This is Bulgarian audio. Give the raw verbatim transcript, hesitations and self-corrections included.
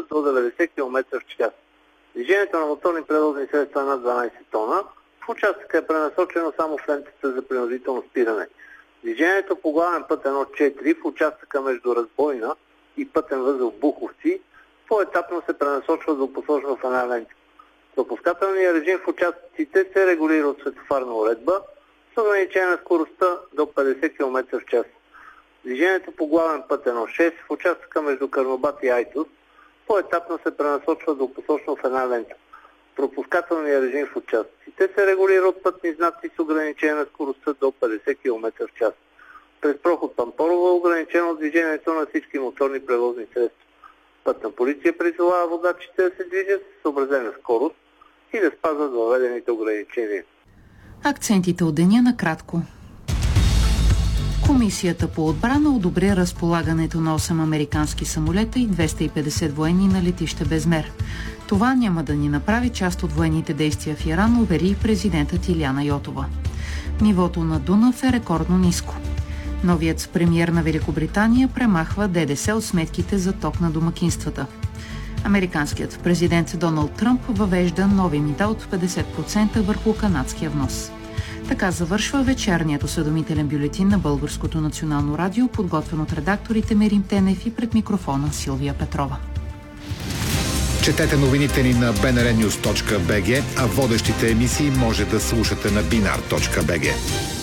до деветдесет километра в час. Движението на моторни превозни средства над дванадесет тона в участъка е пренасочено само в лентата за принудително спиране. Движението по главен път едно четири в участъка между Разбойна и пътен възел Буховци по-етапно се пренасочва до посочено в една лента. Пропускателният режим в участъците се регулира от светофарна уредба с ограничение на скоростта до петдесет километра в час. Движението по главен път едно шест в участъка между Карнобат и Айтос по-етапно се пренасочва до посочено в една лента. Пропускателният режим в участъците се регулира от пътни знаци с ограничение на скоростта до петдесет километра в час. През проход Пампорово е ограничено движението на всички моторни превозни средства. Пътна полиция призовава водачите да се движат с съобразена скорост и да спазват въведените ограничения. Акцентите от деня накратко. Комисията по отбрана одобри разполагането на осем американски самолета и двеста и петдесет военни на летище Безмер. Това няма да ни направи част от военните действия в Иран, увери и президентът Илияна Йотова. Нивото на Дунав е рекордно ниско. Новият премиер на Великобритания премахва ДДС от сметките за ток на домакинствата. Американският президент Доналд Тръмп въвежда нови мита от петдесет процента върху канадския внос. Така завършва вечерният осведомителен бюлетин на Българското национално радио, подготвен от редакторите Мерим Тенев и пред микрофона Силвия Петрова. Четете новините ни на би ен ар нюз точка би джи, а водещите емисии може да слушате на бинар точка би джи.